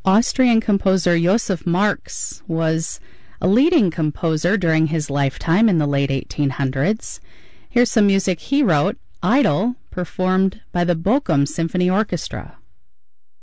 Austrian composer Joseph Marx was a leading composer during his lifetime in the late 1800s. Here's some music he wrote, Idle, performed by the Bochum Symphony Orchestra.